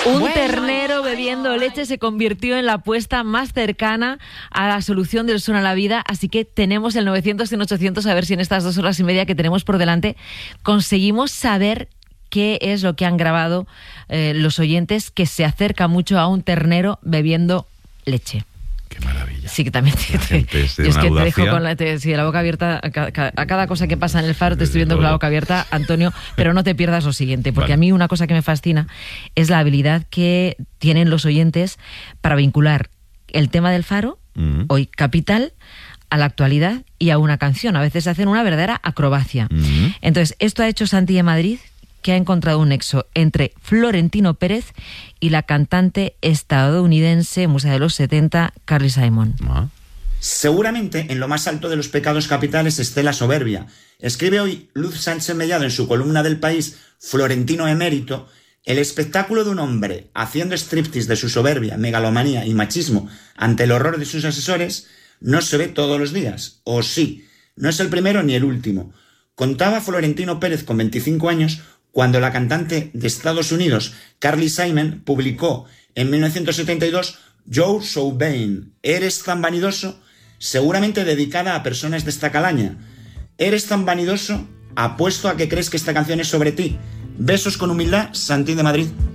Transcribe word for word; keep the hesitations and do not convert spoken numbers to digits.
Un bueno, ternero bueno, bebiendo bueno. leche se convirtió en la apuesta más cercana a la solución del Suena la Vida, así que tenemos el novecientos y el ochocientos a ver si en estas dos horas y media que tenemos por delante conseguimos saber qué es lo que han grabado eh, los oyentes, que se acerca mucho a un ternero bebiendo leche. Qué maravilla. Sí, que también te, te, es de yo es una que te dejo audacia. con la, te, sí, la boca abierta a, ca, a cada cosa que pasa en el Faro, te estoy viendo con la boca abierta, Antonio, pero no te pierdas lo siguiente, porque vale. A mí una cosa que me fascina es la habilidad que tienen los oyentes para vincular el tema del Faro, mm. hoy capital, a la actualidad y a una canción. A veces hacen una verdadera acrobacia. Mm. Entonces, esto ha hecho Santi de Madrid, que ha encontrado un nexo entre Florentino Pérez y la cantante estadounidense, musa de los setenta, Carly Simon. Ah. Seguramente en lo más alto de los pecados capitales esté la soberbia. Escribe hoy Luz Sánchez Mellado en su columna del País, Florentino emérito, el espectáculo de un hombre haciendo striptease de su soberbia, megalomanía y machismo ante el horror de sus asesores no se ve todos los días. O sí, no es el primero ni el último. Contaba Florentino Pérez con veinticinco años cuando la cantante de Estados Unidos, Carly Simon, publicó en mil novecientos setenta y dos You're So Vain, ¿eres tan vanidoso? Seguramente dedicada a personas de esta calaña. ¿Eres tan vanidoso? Apuesto a que crees que esta canción es sobre ti. Besos con humildad, Santi de Madrid.